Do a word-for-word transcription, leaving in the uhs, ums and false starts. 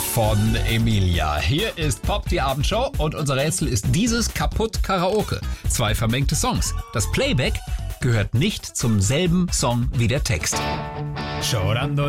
von Emilia. Hier ist Pop, die Abendshow, und unser Rätsel ist dieses Kaputt Karaoke. Zwei vermengte Songs. Das Playback gehört nicht zum selben Song wie der Text. Llorando